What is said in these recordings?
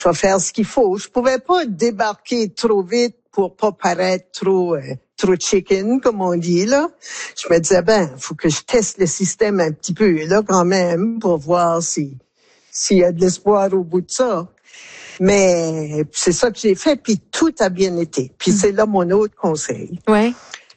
je vais faire ce qu'il faut. Je pouvais pas débarquer trop vite pour pas paraître trop chicken, comme on dit, là. Je me disais, faut que je teste le système un petit peu, là, quand même, pour voir s'il y a de l'espoir au bout de ça. Mais c'est ça que j'ai fait, puis tout a bien été. Puis c'est là mon autre conseil. Ouais.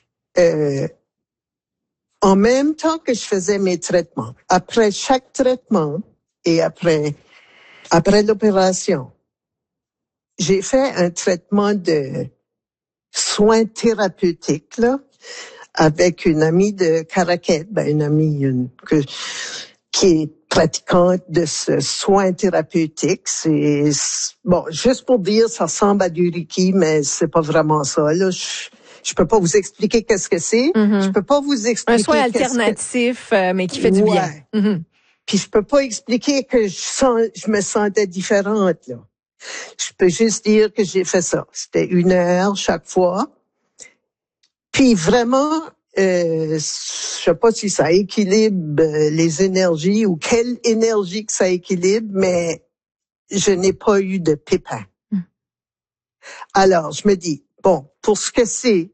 En même temps que je faisais mes traitements, après chaque traitement et après l'opération, j'ai fait un traitement de soins thérapeutiques, là, avec une amie de Caraquet, une amie qui est pratiquante de ce soin thérapeutique. C'est bon, juste pour dire, ça ressemble à du Reiki, mais c'est pas vraiment ça, là. Je peux pas vous expliquer qu'est-ce que c'est. Mm-hmm. Je peux pas vous expliquer. Un soin alternatif, mais qui fait du bien. Mm-hmm. Puis je peux pas expliquer que je me sentais différente, là. Je peux juste dire que j'ai fait ça. C'était 1 heure chaque fois. Puis vraiment, je sais pas si ça équilibre les énergies ou quelle énergie que ça équilibre, mais je n'ai pas eu de pépins. Alors, je me dis, bon, pour ce que c'est,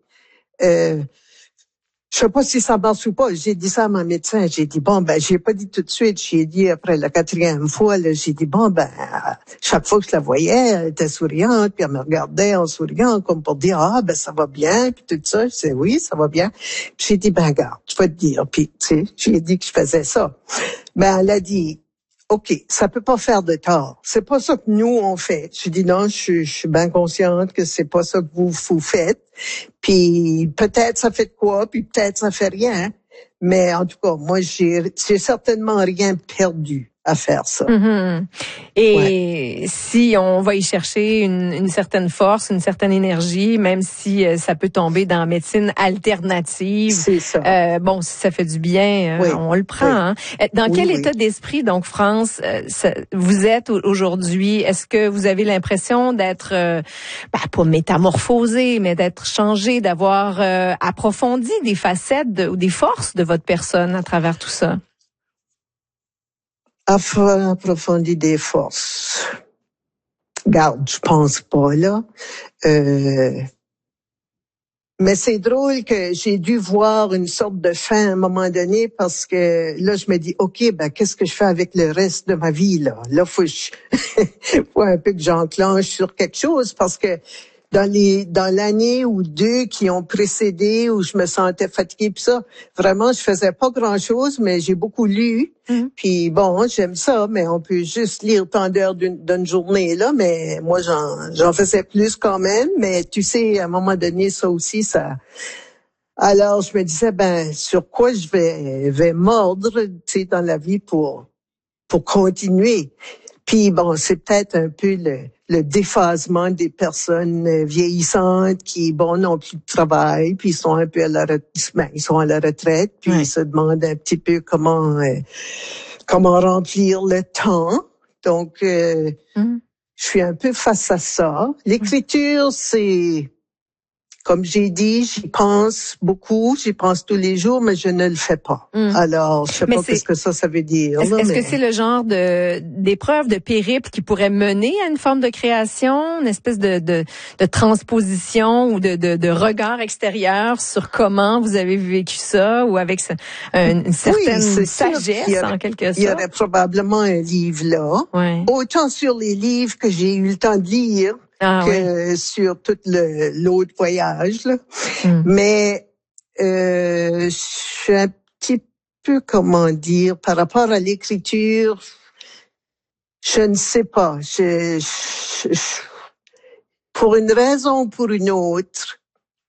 je sais pas si ça marche ou pas. J'ai dit ça à mon médecin. J'ai dit, j'ai pas dit tout de suite. J'ai dit après la 4e fois, là, j'ai dit, chaque fois que je la voyais, elle était souriante, puis elle me regardait en souriant, comme pour dire, ça va bien, puis tout ça. Je disais, oui, ça va bien. Puis j'ai dit, regarde, je vais te dire. Puis, tu sais, j'ai dit que je faisais ça. Elle a dit, OK, ça peut pas faire de tort. C'est pas ça que nous, on fait. J'ai dit non, je suis bien consciente que c'est pas ça que vous faites. Puis peut-être ça fait de quoi, puis peut-être ça fait rien. Mais en tout cas, moi, j'ai certainement rien perdu à faire ça. Mm-hmm. Et si on va y chercher une certaine force, une certaine énergie, même si ça peut tomber dans la médecine alternative, c'est ça. Si ça fait du bien, on le prend. Hein? Dans quel état d'esprit, donc, France, vous êtes aujourd'hui? Est-ce que vous avez l'impression d'être, pas métamorphosé, mais d'être changé, d'avoir approfondi des facettes ou des forces de votre personne à travers tout ça? Approfondir des forces. Garde, je pense pas, là. Mais c'est drôle que j'ai dû voir une sorte de fin à un moment donné parce que là, je me dis, OK, qu'est-ce que je fais avec le reste de ma vie, là? Là, faut un peu que j'enclenche sur quelque chose parce que dans l'année ou 2 qui ont précédé où je me sentais fatiguée pis ça, vraiment je faisais pas grand-chose mais j'ai beaucoup lu. Puis j'aime ça mais on peut juste lire tant d'heures d'une journée là mais moi j'en faisais plus quand même mais tu sais à un moment donné ça aussi ça. Alors je me disais sur quoi je vais mordre tu sais dans la vie pour continuer. Puis c'est peut-être un peu le déphasement des personnes vieillissantes qui n'ont plus de travail, puis ils sont un peu à la retraite, puis ils se demandent un petit peu comment remplir le temps. Donc je suis un peu face à ça. L'écriture, c'est comme j'ai dit, j'y pense beaucoup, j'y pense tous les jours, mais je ne le fais pas. Alors, je sais pas ce que ça veut dire. Est-ce que c'est le genre d'épreuve, de périple qui pourrait mener à une forme de création, une espèce de transposition ou de regard extérieur sur comment vous avez vécu ça ou avec une certaine sagesse en quelque sorte? Il y aurait probablement un livre là. Autant sur les livres que j'ai eu le temps de lire, sur tout l'autre voyage, là. Mais je suis un petit peu, comment dire, par rapport à l'écriture, je ne sais pas. Pour une raison ou pour une autre,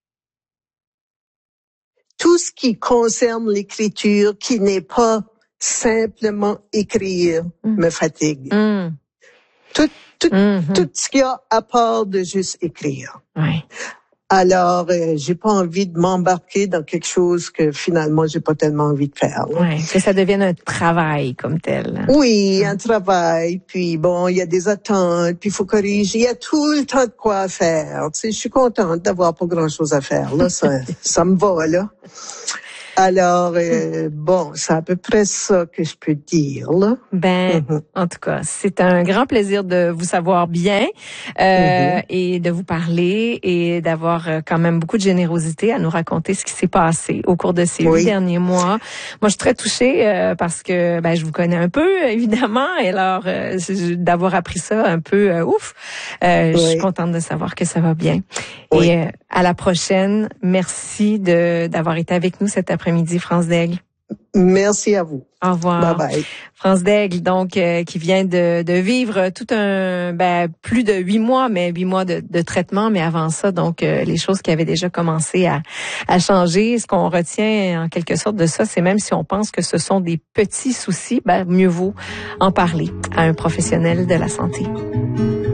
tout ce qui concerne l'écriture, qui n'est pas simplement écrire, me fatigue. Tout ce qu'il y a à part de juste écrire. Alors, j'ai pas envie de m'embarquer dans quelque chose que finalement j'ai pas tellement envie de faire. Que ça devienne un travail comme tel. Oui, un travail. Puis il y a des attentes. Puis il faut corriger. Il y a tout le temps de quoi faire. Tu sais, je suis contente d'avoir pas grand-chose à faire. Là, ça me va là. Alors, bon, c'est à peu près ça que je peux dire, là. En tout cas, c'est un grand plaisir de vous savoir bien et de vous parler et d'avoir quand même beaucoup de générosité à nous raconter ce qui s'est passé au cours de ces 8 derniers mois. Moi, je suis très touchée parce que je vous connais un peu, évidemment, et alors d'avoir appris ça un peu, je suis contente de savoir que ça va bien. Oui. Et à la prochaine. Merci d'avoir été avec nous cet après-midi, France Daigle. Merci à vous. Au revoir. Bye bye. France Daigle, donc, qui vient de vivre tout plus de 8 mois, mais 8 mois de traitement. Mais avant ça, donc, les choses qui avaient déjà commencé à changer. Ce qu'on retient, en quelque sorte, de ça, c'est même si on pense que ce sont des petits soucis, mieux vaut en parler à un professionnel de la santé.